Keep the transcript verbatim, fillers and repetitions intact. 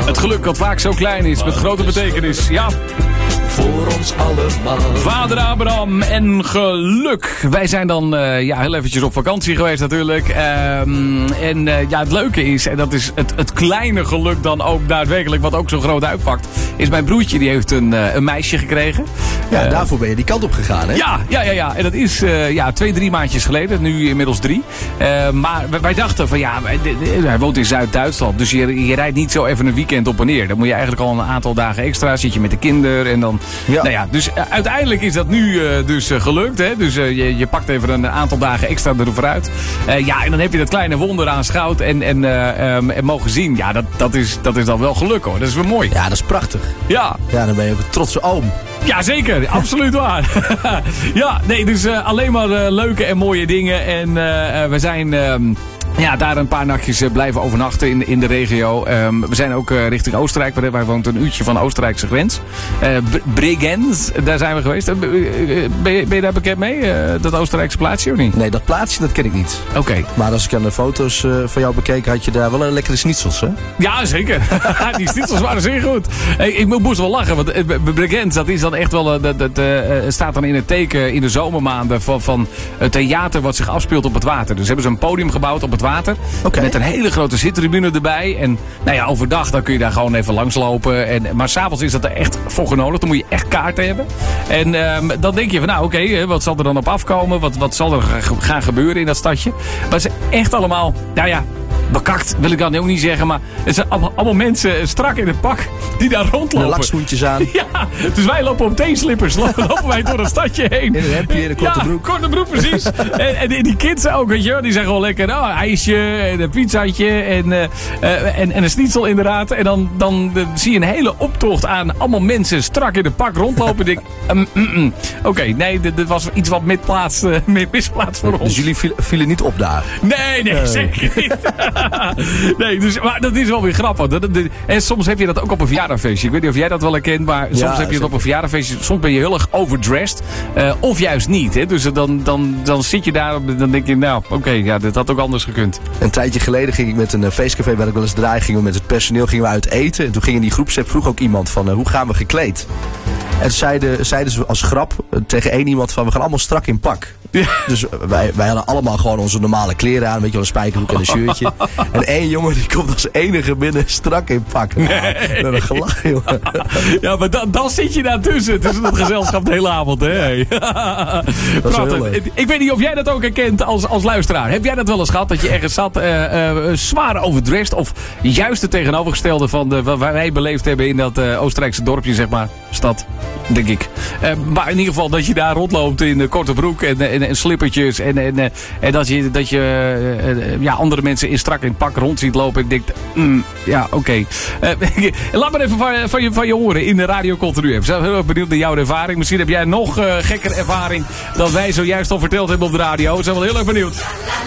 Het geluk dat vaak zo klein is, met grote betekenis. Ja. Voor ons allemaal. Vader Abraham en geluk. Wij zijn dan uh, ja, heel eventjes op vakantie geweest natuurlijk. Um, en uh, ja, het leuke is, en dat is het, het kleine geluk dan ook daadwerkelijk, wat ook zo groot uitpakt, is mijn broertje, die heeft een, uh, een meisje gekregen. Ja, uh, daarvoor ben je die kant op gegaan, hè? Ja, ja, ja, ja. En dat is uh, ja, twee, drie maandjes geleden. Nu inmiddels drie. Uh, maar wij dachten van ja, hij woont in Zuid-Duitsland. Dus je, je rijdt niet zo even een weekend op en neer. Dan moet je eigenlijk al een aantal dagen extra. Zit je met de kinderen en dan... Ja. Nou ja, dus uh, uiteindelijk is dat nu uh, dus uh, gelukt. Hè? Dus uh, je, je pakt even een aantal dagen extra eroveruit. Uh, ja, en dan heb je dat kleine wonder aanschouwd en, en, uh, um, en mogen zien. Ja, dat, dat, is, dat is dan wel geluk hoor. Dat is wel mooi. Ja, dat is prachtig. Ja. Ja, dan ben je ook een trotse oom. Ja, zeker. Absoluut waar. Ja, nee, dus uh, alleen maar uh, leuke en mooie dingen. En uh, uh, we zijn... Uh, Ja, daar een paar nachtjes blijven overnachten in, in de regio. Um, we zijn ook uh, richting Oostenrijk. Wij, wij woont een uurtje van de Oostenrijkse grens. Uh, Bregenz, daar zijn we geweest. Uh, ben, je, ben je daar bekend mee? Uh, dat Oostenrijkse plaatsje of niet? Nee, dat plaatsje dat ken ik niet. Oké. Okay. Maar als ik aan de foto's uh, van jou bekeken, had je daar wel een lekkere schnitzels, hè? Ja, zeker. Die schnitzels waren zeer goed. Hey, ik moest wel lachen, want uh, Bregenz, dat is dan echt wel... Uh, dat, dat uh, staat dan in het teken in de zomermaanden van, van het theater wat zich afspeelt op het water. Dus hebben ze een podium gebouwd op het water. Okay. Met een hele grote zittribune erbij. En nou ja, overdag dan kun je daar gewoon even langslopen. En, maar s'avonds is dat er echt voor genodigd. Dan moet je echt kaarten hebben. En um, dan denk je van nou oké, okay, wat zal er dan op afkomen? Wat, wat zal er gaan gebeuren in dat stadje? Maar ze echt allemaal, nou ja, bekakt wil ik dan ook niet zeggen. Maar het zijn allemaal, allemaal mensen strak in het pak die daar rondlopen. De lakschoentjes aan. Ja, dus wij lopen op teenslippers. Lopen wij door het stadje heen. In een hemdje, in een korte ja, broek. korte broek, precies. en, en die kids ook, weet je. Die zeggen gewoon lekker, nou, ijsje en een pizzaatje en, uh, uh, en, en een schnitzel inderdaad. En dan, dan uh, zie je een hele optocht aan allemaal mensen strak in het pak rondlopen. En ik um, mm, mm. Oké, okay, nee, dit was iets wat misplaatst, uh, misplaatst voor dus ons. Dus jullie viel, vielen niet op daar? Nee, nee, uh. zeker niet. Nee, dus, maar dat is wel weer grappig. Dat, dat, en soms heb je dat ook op een verjaardagfeestje. Ik weet niet of jij dat wel herkent, maar soms ja, heb je het zeker op een verjaardagfeestje. Soms ben je heel erg overdressed. Uh, of juist niet. Hè? Dus dan, dan, dan zit je daar, dan denk je, nou, oké, okay, ja, dit had ook anders gekund. Een tijdje geleden ging ik met een feestcafé waar ik wel eens draai, gingen we met het personeel gingen we uit eten. En toen ging in die groepsapp vroeg ook iemand van, uh, hoe gaan we gekleed? En zeiden, zeiden ze als grap tegen één iemand van, we gaan allemaal strak in pak. Ja. Dus wij, wij hadden allemaal gewoon onze normale kleren aan. Weet je wel, een spijkerbroek en een shirtje. En één jongen die komt als enige binnen strak in pak. Nou, nee. Met een gelach, jongen. Ja, maar dan, dan zit je daar tussen. Tussen het gezelschap de hele avond, hè. Prachtig. Ik weet niet of jij dat ook herkent als, als luisteraar. Heb jij dat wel eens gehad? Dat je ergens zat, uh, uh, zwaar overdressed. Of juist het tegenovergestelde van de, wat wij beleefd hebben in dat uh, Oostenrijkse dorpje, zeg maar. Stad, denk ik. Uh, maar in ieder geval dat je daar rondloopt in uh, korte broek en, en, en slippertjes. En, en, en dat je, dat je uh, ja, andere mensen in strak in het pak rond ziet lopen. En denkt, mm, ja, oké. Okay. Uh, laat maar even van, van, je, van je horen in de Radio Continu. Ik ben heel erg benieuwd naar jouw ervaring. Misschien heb jij nog uh, gekker ervaring dan wij zojuist al verteld hebben op de radio. Ik ben wel heel erg benieuwd.